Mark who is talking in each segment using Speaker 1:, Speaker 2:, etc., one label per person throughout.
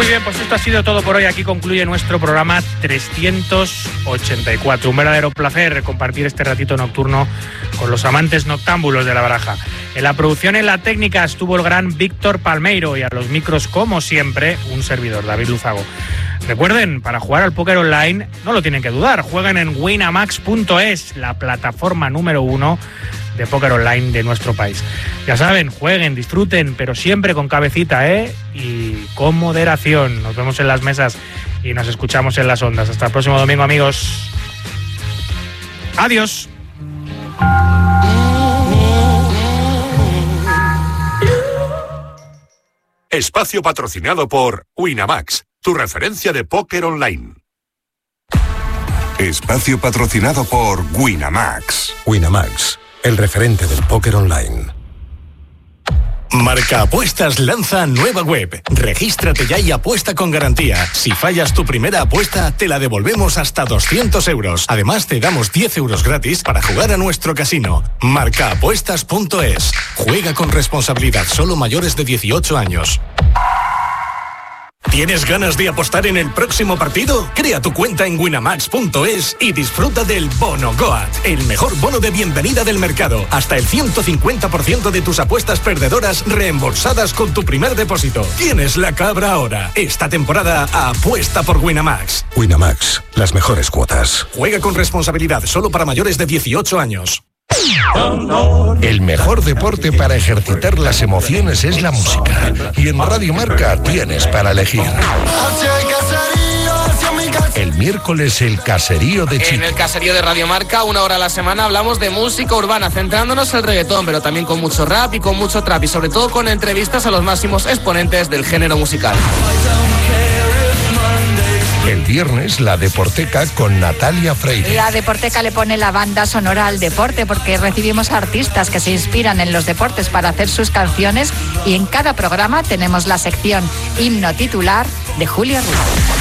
Speaker 1: Muy bien, pues esto ha sido todo por hoy. Aquí concluye nuestro programa 384. Un verdadero placer compartir este ratito nocturno con los amantes noctámbulos de la baraja. En la producción, en la técnica, estuvo el gran Víctor Palmeiro y a los micros, como siempre, un servidor, David Luzago. Recuerden, para jugar al póker online no lo tienen que dudar. Jueguen en winamax.es, la plataforma número 1 de póker online de nuestro país. Ya saben, jueguen, disfruten, pero siempre con cabecita, y con moderación. Nos vemos en las mesas y nos escuchamos en las ondas. Hasta el próximo domingo, amigos. Adiós.
Speaker 2: Espacio patrocinado por Winamax, tu referencia de póker online.
Speaker 3: Espacio patrocinado por Winamax.
Speaker 4: Winamax, el referente del póker online.
Speaker 5: Marca Apuestas lanza nueva web. Regístrate ya y apuesta con garantía. Si fallas tu primera apuesta, te la devolvemos hasta 200 euros. Además, te damos 10 euros gratis para jugar a nuestro casino. Marcaapuestas.es. Juega con responsabilidad, solo mayores de 18 años. ¿Tienes ganas de apostar en el próximo partido? Crea tu cuenta en winamax.es y disfruta del Bono Goat, el mejor bono de bienvenida del mercado. Hasta el 150% de tus apuestas perdedoras reembolsadas con tu primer depósito. Tienes la cabra ahora. Esta temporada apuesta por Winamax.
Speaker 4: Winamax, las mejores cuotas.
Speaker 5: Juega con responsabilidad, solo para mayores de 18 años.
Speaker 4: El mejor deporte para ejercitar las emociones es la música. Y en Radio Marca tienes para elegir. El miércoles, el caserío de Chico.
Speaker 6: En el caserío de Radio Marca, 1 hora a la semana, hablamos de música urbana, centrándonos en el reggaetón, pero también con mucho rap y con mucho trap, y sobre todo con entrevistas a los máximos exponentes del género musical.
Speaker 4: El viernes, la Deporteca con Natalia Freire.
Speaker 7: La Deporteca le pone la banda sonora al deporte porque recibimos artistas que se inspiran en los deportes para hacer sus canciones, y en cada programa tenemos la sección Himno Titular de Julio Ruiz.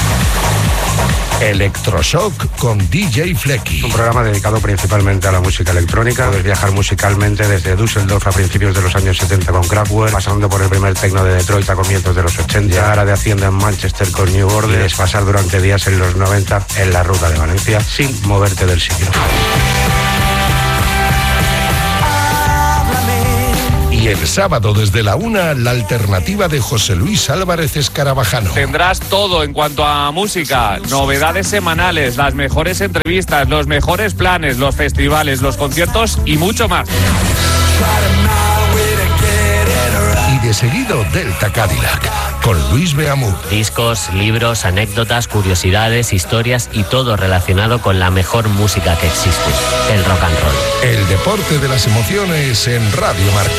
Speaker 4: Electroshock con DJ Flecky.
Speaker 8: Un programa dedicado principalmente a la música electrónica. Puedes viajar musicalmente desde Düsseldorf a principios de los años 70 con Kraftwerk, pasando por el primer techno de Detroit a comienzos de los 80, llegar a de Hacienda en Manchester con New Order, y desfasar durante días en los 90 en la ruta de Valencia sin moverte del sitio.
Speaker 4: Y el sábado desde la 1, la alternativa de José Luis Álvarez Escarabajano.
Speaker 9: Tendrás todo en cuanto a música, novedades semanales, las mejores entrevistas, los mejores planes, los festivales, los conciertos y mucho más.
Speaker 4: Y de seguido Delta Cadillac con Luis Beamur.
Speaker 10: Discos, libros, anécdotas, curiosidades, historias y todo relacionado con la mejor música que existe, el rock and roll.
Speaker 4: El deporte de las emociones en Radio Marca.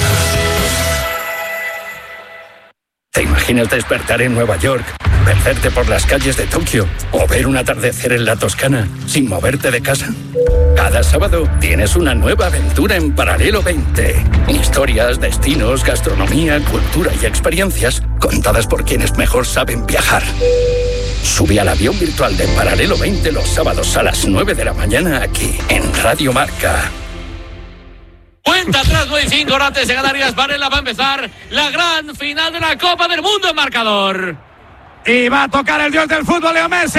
Speaker 11: ¿Te imaginas despertar en Nueva York, perderte por las calles de Tokio o ver un atardecer en la Toscana sin moverte de casa? Cada sábado tienes una nueva aventura en Paralelo 20. Historias, destinos, gastronomía, cultura y experiencias contadas por quienes mejor saben viajar. Sube al avión virtual de Paralelo 20 los sábados a las 9 de la mañana aquí en Radio Marca.
Speaker 12: Cuenta atrás, 5 horas antes de Canarias. Varela va a empezar la gran final de la Copa del Mundo en marcador.
Speaker 13: Y va a tocar el dios del fútbol, Leo Messi.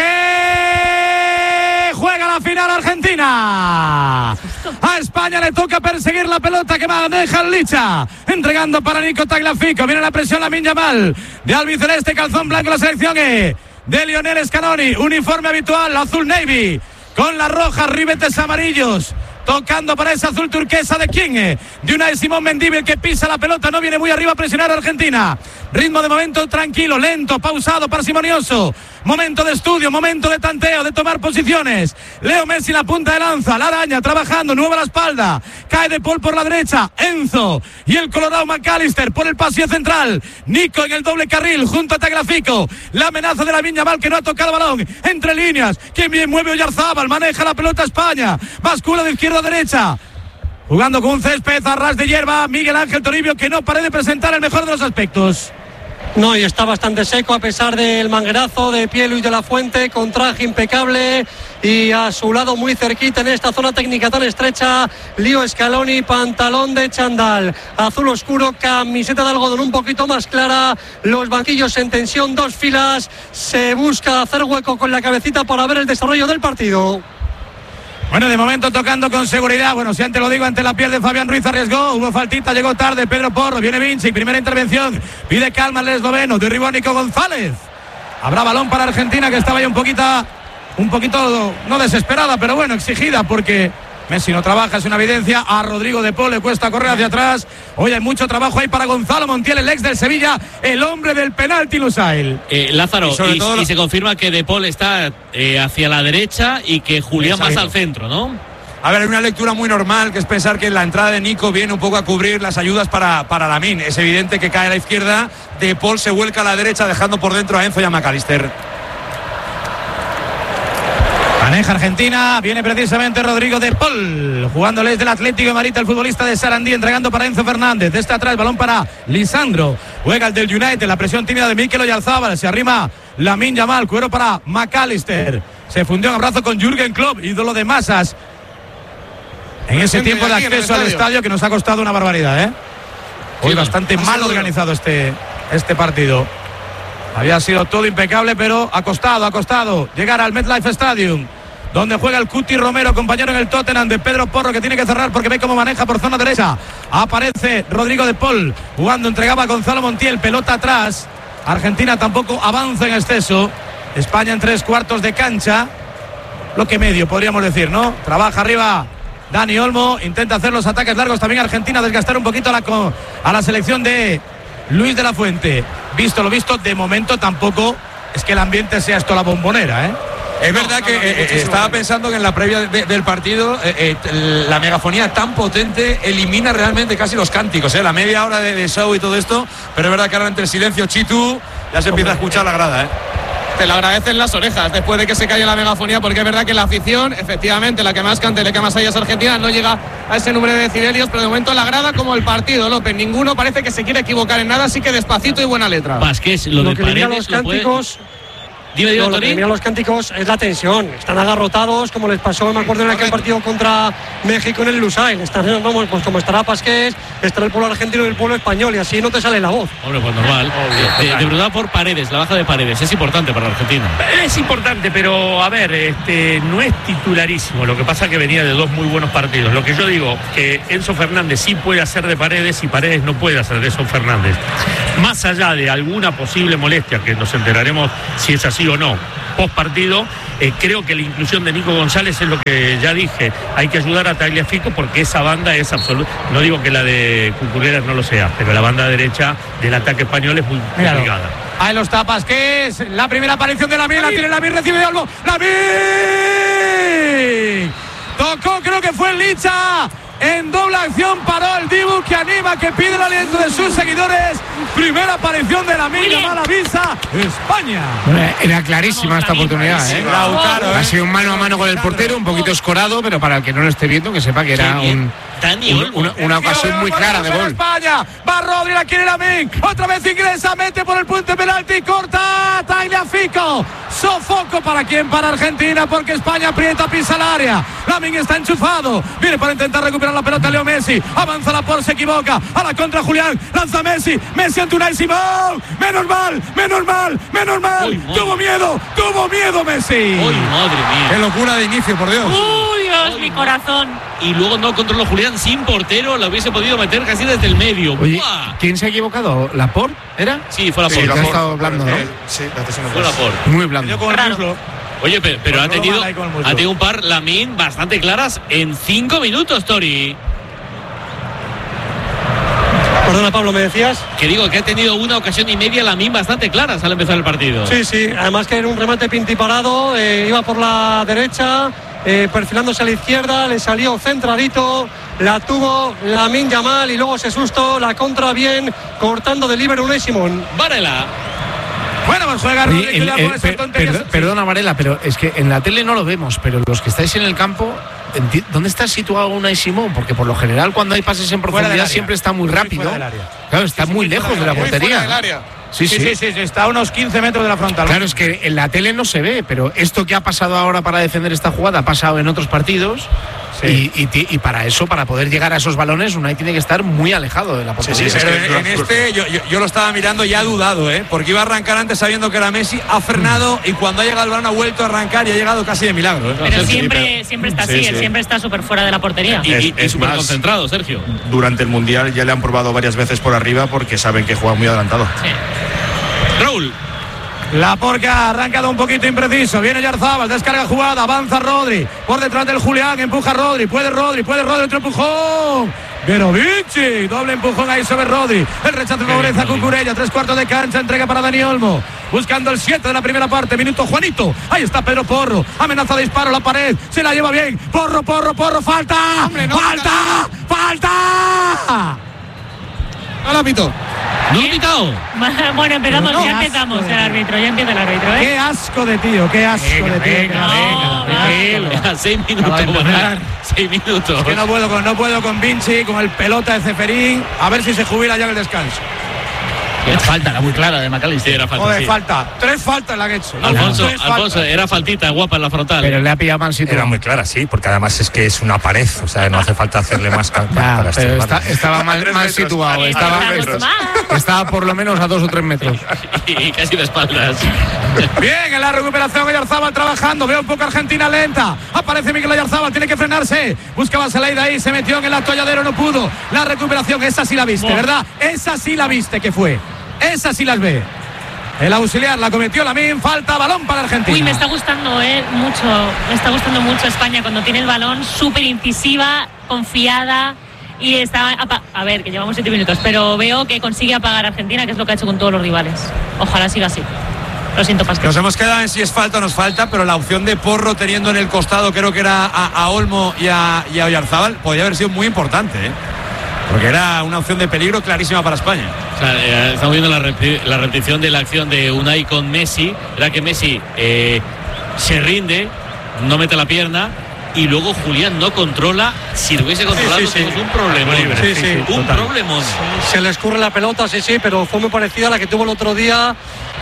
Speaker 13: Juega la final Argentina. A España le toca perseguir la pelota que maneja el Licha, entregando para Nico Tagliafico. Viene la presión, Lamine Yamal, de albiceleste, calzón blanco, la selección de Lionel Scaloni. Uniforme habitual, azul navy, con las rojas, ribetes amarillos. Tocando para ese azul turquesa de quién, de Unai Simón Mendívil, que pisa la pelota, no viene muy arriba a presionar a Argentina. Ritmo de momento tranquilo, lento, pausado, parsimonioso. Momento de estudio, momento de tanteo, de tomar posiciones. Leo Messi, la punta de lanza, la araña trabajando, nueva la espalda. Cae De Paul por la derecha, Enzo y el colorado McAllister por el pasillo central. Nico en el doble carril junto a Tagliafico. La amenaza de Lamine Yamal, que no ha tocado balón. Entre líneas, quien bien mueve Oyarzábal, maneja la pelota España. Bascula de izquierda a derecha. Jugando con un césped a ras de hierba, Miguel Ángel Toribio, que no paré de presentar el mejor de los aspectos.
Speaker 14: No, y está bastante seco a pesar del manguerazo de pie Luis de la Fuente, con traje impecable y a su lado muy cerquita en esta zona técnica tan estrecha, Leo Scaloni, pantalón de chándal azul oscuro, camiseta de algodón un poquito más clara, los banquillos en tensión, 2 filas, se busca hacer hueco con la cabecita para ver el desarrollo del partido.
Speaker 13: Bueno, de momento tocando con seguridad. Bueno, si antes lo digo, ante la piel de Fabián Ruiz arriesgó, hubo faltita, llegó tarde Pedro Porro, viene Vinci, primera intervención, pide calma el esloveno, derribó a Nico González. Habrá balón para Argentina, que estaba ya un poquito no desesperada, pero bueno, exigida, porque Messi no trabaja, es una evidencia. A Rodrigo de Paul le cuesta correr hacia atrás. Hoy hay mucho trabajo ahí para Gonzalo Montiel, el ex del Sevilla, el hombre del penalti, Lusail.
Speaker 12: Lázaro, y se confirma que de Paul está hacia la derecha y que Julián más al centro, ¿no?
Speaker 15: A ver, hay una lectura muy normal, que es pensar que la entrada de Nico viene un poco a cubrir las ayudas para Lamine. Es evidente que cae a la izquierda, de Paul se vuelca a la derecha, dejando por dentro a Enzo y a McAllister.
Speaker 13: Maneja Argentina, viene precisamente Rodrigo de Paul, jugándoles del Atlético de Madrid, el futbolista de Sarandí, entregando para Enzo Fernández. Desde atrás, balón para Lisandro, juega el del United, la presión tímida de Mikel Oyarzabal, se arrima Lamine Yamal, cuero para McAllister, se fundió un abrazo con Jürgen Klopp, ídolo de masas, en ese tiempo de acceso al estadio, que nos ha costado una barbaridad, Hoy bastante mal organizado este partido. Había sido todo impecable, pero ha costado llegar al MetLife Stadium, donde juega el Cuti Romero, compañero en el Tottenham de Pedro Porro, que tiene que cerrar porque ve cómo maneja por zona derecha. Aparece Rodrigo de Paul jugando, entregaba a Gonzalo Montiel, pelota atrás. Argentina tampoco avanza en exceso. España en 3/4 de cancha, bloque medio podríamos decir, ¿no? Trabaja arriba Dani Olmo, intenta hacer los ataques largos también Argentina, desgastar un poquito a la selección de Luis de la Fuente. Visto lo visto, de momento tampoco es que el ambiente sea esto la Bombonera,
Speaker 15: Es verdad que estaba pensando que en la previa del partido la megafonía tan potente elimina realmente casi los cánticos, la media hora de show y todo esto, pero es verdad que ahora entre el silencio Chitu ya se empieza a escuchar la grada,
Speaker 6: Te lo agradecen las orejas después de que se calle la megafonía, porque es verdad que la afición, efectivamente, la que más canta y la que más haya es Argentina, no llega a ese número de decibelios, pero de momento la grada como el partido, López, ninguno parece que se quiere equivocar en nada, así que despacito y buena letra.
Speaker 12: Vázquez, lo de Paredes,
Speaker 14: los cánticos.
Speaker 12: Dime,
Speaker 14: lo que miran los cánticos es la tensión, están agarrotados, como les pasó, me acuerdo en aquel partido contra México en el Lusail. Están, vamos, pues como estará Pasqués, estará el pueblo argentino y el pueblo español, y así no te sale la voz.
Speaker 12: Hombre, pues normal. De verdad, por Paredes, la baja de Paredes, es importante para Argentina.
Speaker 16: Es importante, pero a ver, no es titularísimo. Lo que pasa es que venía de 2 muy buenos partidos. Lo que yo digo, que Enzo Fernández sí puede hacer de Paredes y Paredes no puede hacer de Enzo Fernández. Más allá de alguna posible molestia, que nos enteraremos si es así o no, post partido, creo que la inclusión de Nico González es lo que ya dije, hay que ayudar a Tagliafico porque esa banda es absoluta, no digo que la de Cucurella no lo sea, pero la banda derecha del ataque español es muy complicada.
Speaker 13: Ahí los tapas, que es la primera aparición de Lamine, la tiene Lamine, recibe de Olmo, Lamine tocó, creo que fue el Licha. En doble acción paró el Dibu, que anima, que pide el aliento de sus seguidores. Primera aparición de Lamine Yamal, avisa España.
Speaker 17: Era clarísima esta oportunidad, Ha sido un mano a mano con el portero, un poquito escorado, pero para el que no lo esté viendo, que sepa que era una ocasión muy clara de gol.
Speaker 13: España, va Rodri, la quiere Lamine, otra vez ingresa, mete por el punto penalti, corta Tagliafico. Sofoco para quién, para Argentina, porque España aprieta, pisa el área. Lamine está enchufado, viene para intentar recuperar la pelota Leo Messi, avanza la por, se equivoca, a la contra Julián, lanza Messi ante Unai Simón, menos mal, tuvo miedo Messi.
Speaker 12: Uy, madre mía.
Speaker 15: Qué locura de inicio, por Dios.
Speaker 18: Uy, Dios, mi corazón.
Speaker 12: Y luego no controló Julián sin portero, lo hubiese podido meter casi desde el medio.
Speaker 17: Oye, ¿quién se ha equivocado? ¿Laporte era?
Speaker 12: Sí, fue Laporte.
Speaker 17: Sí, ha estado blando, ¿no?
Speaker 15: Sí,
Speaker 12: fue Laporte.
Speaker 17: Muy blando.
Speaker 12: Oye, pero ha tenido un par Lamine bastante claras en 5 minutos, Tori.
Speaker 14: Perdona, Pablo, ¿me decías?
Speaker 12: Que digo que ha tenido una ocasión y media Lamine bastante claras al empezar el partido.
Speaker 14: Sí, además que era un remate pintiparado, iba por la derecha, perfilándose a la izquierda, le salió centradito, la tuvo Lamine Yamal y luego se asustó, la contra bien, cortando de líbero Unai Simón.
Speaker 12: Varela.
Speaker 13: Bueno, pues juega
Speaker 17: perdona, Varela, pero es que en la tele no lo vemos, pero los que estáis en el campo, ¿dónde está situado Unai Simón? Porque por lo general cuando hay pases en profundidad siempre está muy rápido. Claro, está muy lejos de la portería.
Speaker 1: Sí, está a unos 15 metros de la frontal.
Speaker 17: Claro, es que en la tele no se ve, pero esto que ha pasado ahora para defender esta jugada ha pasado en otros partidos. Sí. Y para eso, para poder llegar a esos balones, Unai tiene que estar muy alejado de la portería.
Speaker 15: Sí, pero en este yo lo estaba mirando y ha dudado, porque iba a arrancar antes sabiendo que era Messi, ha frenado y cuando ha llegado el balón ha vuelto a arrancar y ha llegado casi de milagro.
Speaker 18: Pero siempre está así, él siempre está súper fuera de la portería.
Speaker 12: Y súper concentrado, Sergio.
Speaker 19: Durante el Mundial ya le han probado varias veces por arriba porque saben que juega muy adelantado.
Speaker 18: Sí.
Speaker 12: Raúl.
Speaker 13: La Porca ha arrancado un poquito impreciso. Viene Yarzábal, descarga jugada, avanza Rodri. Por detrás del Julián, empuja Rodri. Puede Rodri, otro empujón. Verovici, doble empujón ahí sobre Rodri. El rechazo favorece a Cucurella. 3/4 de cancha, entrega para Dani Olmo. Buscando el 7 de la primera parte. Minuto Juanito. Ahí está Pedro Porro. Amenaza de disparo, la pared. Se la lleva bien. Porro. ¡Falta!
Speaker 6: Hombre, no,
Speaker 13: ¡Falta!
Speaker 6: No la pito.
Speaker 12: ¿No lo ha pitado?
Speaker 18: Bueno, empezamos, ya empezamos el árbitro, ya empieza el árbitro, ¿eh?
Speaker 13: Qué asco de tío, qué asco de tío.
Speaker 12: Venga, 6 minutos, Manuel. 6 minutos.
Speaker 13: Es que no puedo con Vinci, con el pelota de Ceferín, a ver si se jubila ya en el descanso.
Speaker 12: Era falta, era muy clara de McAllister. Sí, era falta.
Speaker 13: Joder, falta. 3 faltas la que he hecho.
Speaker 12: Alfonso, era faltita guapa en la frontal.
Speaker 17: Pero le ha pillado mal sitio.
Speaker 19: Era muy clara, sí, porque además es que es una pared, o sea, no hace falta hacerle más para
Speaker 17: pero estaba mal situado. Estaba por lo menos a 2 o 3 metros.
Speaker 12: Y casi de espaldas.
Speaker 13: Bien, en la recuperación Oyarzábal trabajando. Veo un poco Argentina lenta. Aparece Miguel Oyarzábal, tiene que frenarse. Buscaba Seleida ahí, se metió en el atolladero, no pudo. La recuperación, esa sí la viste, ¿verdad? Esa sí la viste que fue. Esa sí las ve. El auxiliar la cometió Lamine. Falta, balón para Argentina.
Speaker 18: Uy, me está gustando mucho. Me está gustando mucho España cuando tiene el balón, súper incisiva, confiada. Y está, a ver, que llevamos 7 minutos, pero veo que consigue apagar a Argentina, que es lo que ha hecho con todos los rivales. Ojalá siga así. Lo siento, Pascal.
Speaker 15: Nos hemos quedado en si es falta o nos falta, pero la opción de Porro teniendo en el costado, creo que era a Olmo y a Oyarzábal, podría haber sido muy importante, porque era una opción de peligro clarísima para España.
Speaker 12: O sea, estamos viendo la repetición de la acción de Unai con Messi. Era que Messi se rinde, no mete la pierna y luego Julián no controla. Si lo hubiese controlado, tenemos un problemón. Un problemón.
Speaker 14: Se le escurre la pelota, pero fue muy parecida a la que tuvo el otro día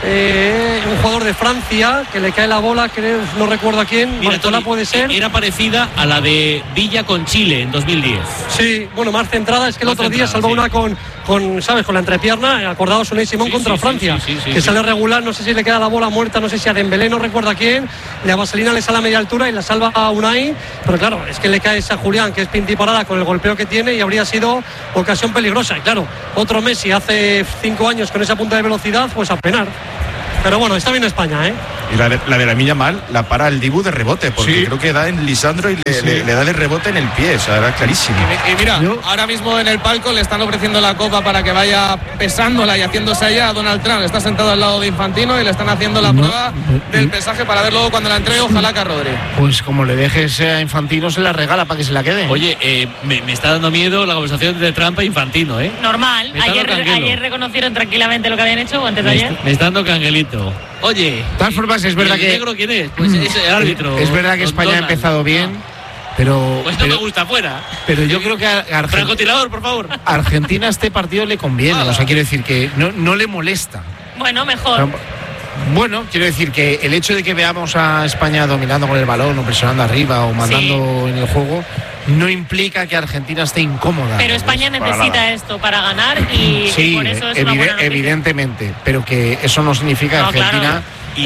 Speaker 14: un jugador de Francia, que le cae la bola, creo, no recuerdo a quién.
Speaker 12: Mira, Tony, puede ser. Era parecida a la de Villa con Chile en 2010.
Speaker 14: Sí, bueno, más centrada. Es que el otro día salvó una con ¿sabes? Con la entrepierna, acordados Unai Simón contra Francia, que sale regular, no sé si le queda la bola muerta, no sé si a Dembélé, no recuerdo a quién. La vaselina le sale a media altura y la salva a Unai, pero claro, es que le cae esa Julián, que es pintiparada con el golpeo que tiene, y habría sido ocasión peligrosa. Y claro, otro Messi hace 5 años con esa punta de velocidad, pues a penar. Pero bueno, está bien España,
Speaker 19: Y la de Lamine Yamal la para el Dibu de rebote, porque creo que da en Lisandro y le da de rebote en el pie, o sea, era clarísimo.
Speaker 6: Y mira, ahora mismo en el palco le están ofreciendo la copa para que vaya pesándola y haciéndose allá a Donald Trump. Está sentado al lado de Infantino y le están haciendo la prueba del pesaje para ver luego cuando la entregue, ojalá que a Rodri.
Speaker 17: Pues como le dejes a Infantino, se la regala para que se la quede.
Speaker 12: Oye, me está dando miedo la conversación de Trump e Infantino,
Speaker 18: Normal. Ayer reconocieron tranquilamente lo que habían hecho, o antes de ayer.
Speaker 12: Me está dando canguelito. Oye,
Speaker 17: de todas formas es verdad
Speaker 12: que el negro quién es, pues es el árbitro.
Speaker 17: Es verdad que España ha empezado bien, pero
Speaker 12: pues no me gusta fuera.
Speaker 17: Pero yo creo que a
Speaker 12: francotirador, por favor.
Speaker 17: Argentina este partido le conviene, o sea, quiero decir que no le molesta.
Speaker 18: Bueno, mejor.
Speaker 17: Bueno, quiero decir que el hecho de que veamos a España dominando con el balón o presionando arriba o mandando en el juego no implica que Argentina esté incómoda.
Speaker 18: Pero España necesita esto para ganar y por eso es una buena noticia.
Speaker 17: Evidentemente, pero que eso no significa que Argentina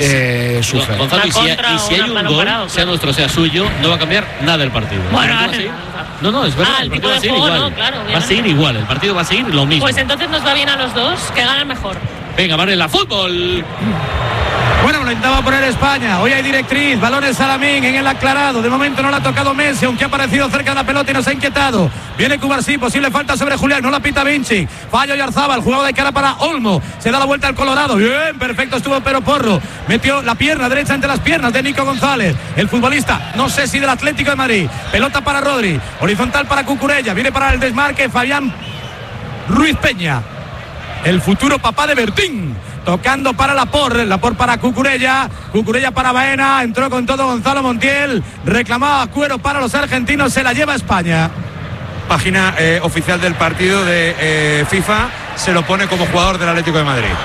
Speaker 17: sufra.
Speaker 12: Gonzalo, y si hay un gol, sea nuestro, sea suyo, no va a cambiar nada el partido.
Speaker 18: Bueno,
Speaker 12: no, es verdad.
Speaker 18: El tipo de juego, no, claro.
Speaker 12: Va a seguir igual, el partido va a seguir lo mismo.
Speaker 18: Pues entonces nos va bien a los dos, que ganan mejor.
Speaker 12: Venga, Varela, fútbol.
Speaker 13: Bueno, lo intentaba poner España. Hoy hay directriz, balones a Lamine en el aclarado. De momento no la ha tocado Messi, aunque ha aparecido cerca de la pelota y nos ha inquietado. Viene Cubarsí, posible falta sobre Julián, no la pita Vinci. Fallo Oyarzábal, jugado de cara para Olmo. Se da la vuelta al Colorado. Bien, perfecto estuvo Pedro Porro. Metió la pierna derecha entre las piernas de Nico González. El futbolista, no sé si del Atlético de Madrid. Pelota para Rodri, horizontal para Cucurella. Viene para el desmarque Fabián Ruiz Peña, el futuro papá de Bertín. Tocando para Laporte para Cucurella para Baena, entró con todo Gonzalo Montiel, reclamaba cuero para los argentinos, se la lleva España.
Speaker 15: Página oficial del partido de FIFA se lo pone como jugador del Atlético de Madrid.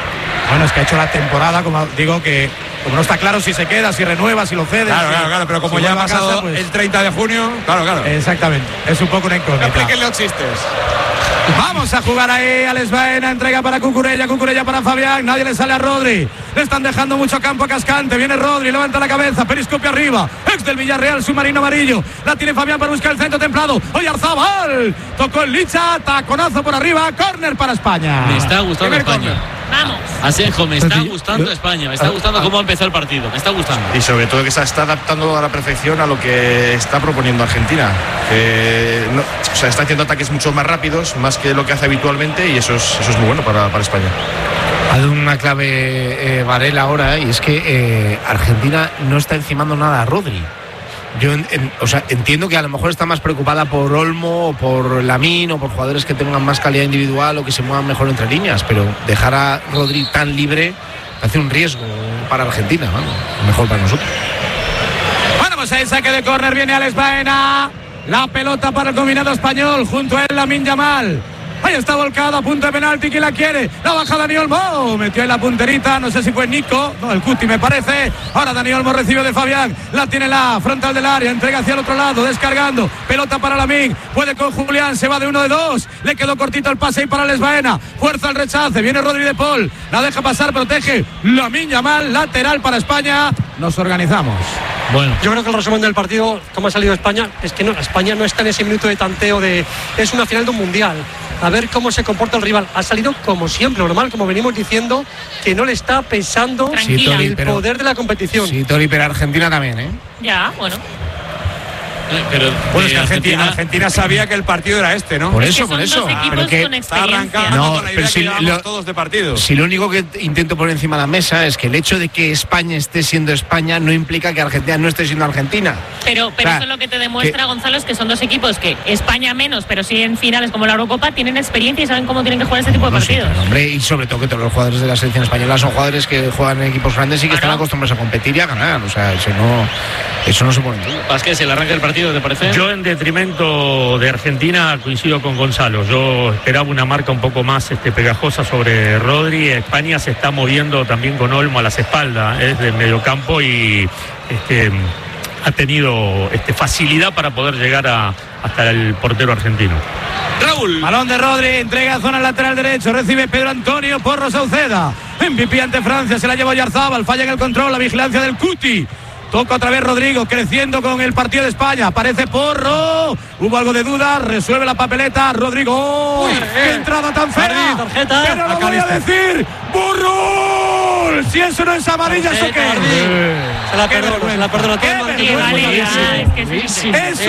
Speaker 13: Bueno, es que ha hecho la temporada, como digo, que como no está claro si se queda, si renueva, si lo cede.
Speaker 15: Claro, pero como ya ha pasado el 30 de junio, claro.
Speaker 13: Exactamente, es un poco una incógnita.
Speaker 6: Explíquenle los chistes.
Speaker 13: Vamos a jugar ahí, Alex Baena, entrega para Cucurella para Fabián, nadie le sale a Rodri, le están dejando mucho campo a Cascante, viene Rodri, levanta la cabeza, periscopio arriba, ex del Villarreal, submarino amarillo, la tiene Fabián para buscar el centro templado, Oyarzabal, tocó el Licha, taconazo por arriba, córner para España.
Speaker 12: Me está gustando España.
Speaker 18: Vamos.
Speaker 12: Asenjo, me está gustando España, me está gustando cómo ha empezado el partido, me está gustando.
Speaker 19: Y sobre todo que se está adaptando a la perfección a lo que está proponiendo Argentina. Que está haciendo ataques mucho más rápidos, más que lo que hace habitualmente, y eso es muy bueno para España.
Speaker 17: Ha dado una clave Varela ahora, y es que Argentina no está encimando nada a Rodri. Yo entiendo que a lo mejor está más preocupada por Olmo o por Lamín o por jugadores que tengan más calidad individual o que se muevan mejor entre líneas, pero dejar a Rodri tan libre hace un riesgo para Argentina, mejor para nosotros.
Speaker 13: Bueno, pues ahí saque de córner, viene Alex Baena, la pelota para el combinado español, junto a él Lamine Yamal. Ahí está volcado, a punto de penalti, ¿quién la quiere? La baja Dani Olmo, metió en la punterita, no sé si fue Nico, no, el Cuti me parece. Ahora Dani Olmo recibe de Fabián, la tiene la frontal del área, entrega hacia el otro lado, descargando, pelota para Lamine, puede con Julián, se va de 1 de 2, le quedó cortito el pase y para Alex Baena, fuerza el rechace, viene Rodri de Paul, la deja pasar, protege Lamine Yamal, lateral para España, nos organizamos.
Speaker 14: Bueno, yo creo que el resumen del partido, como ha salido España, es que no, España no está en ese minuto de tanteo es una final de un mundial. A ver cómo se comporta el rival. Ha salido como siempre, normal, como venimos diciendo, que no le está pesando el poder de la competición.
Speaker 17: Sí, Tori, pero Argentina también, ¿eh?
Speaker 18: Ya, bueno.
Speaker 12: Pero
Speaker 15: bueno, es que Argentina sabía que el partido era este, ¿no?
Speaker 17: Por eso.
Speaker 18: Pero que
Speaker 15: está arrancando con la idea que llevamos todos de partido.
Speaker 17: Si lo único que intento poner encima de la mesa es que el hecho de que España esté siendo España no implica que Argentina no esté siendo Argentina.
Speaker 18: Pero eso lo que te demuestra, Gonzalo, es que son dos equipos que España menos, pero sí en finales como la Eurocopa tienen experiencia y saben cómo tienen que jugar este tipo de partidos.
Speaker 17: Sí, hombre, y sobre todo que todos los jugadores de la selección española son jugadores que juegan en equipos grandes y que están acostumbrados a competir y a ganar. O sea, eso no se pone en duda.
Speaker 12: Vázquez, el arranque del partido, ¿te parece?
Speaker 16: Yo en detrimento de Argentina coincido con Gonzalo. Yo esperaba una marca un poco más pegajosa sobre Rodri. España se está moviendo también con Olmo a las espaldas del mediocampo y ha tenido facilidad para poder llegar hasta el portero argentino.
Speaker 13: Raúl. Balón de Rodri, entrega a zona lateral derecho, recibe Pedro Antonio Porro Sauceda. MVP ante Francia, se la lleva Oyarzabal, falla en el control, la vigilancia del Cuti. Toca otra vez Rodrigo, creciendo con el partido de España. Aparece Porro. Hubo algo de duda. Resuelve la papeleta. Rodrigo. ¡Qué entrada tan fea!
Speaker 14: Tarjeta.
Speaker 13: ¡Pero lo voy a decir! ¡Burro! Si eso no es amarilla, ¿eso qué?
Speaker 14: Se la perdono.
Speaker 13: ¡Qué vergüenza!
Speaker 18: Vale, ya, es que
Speaker 13: es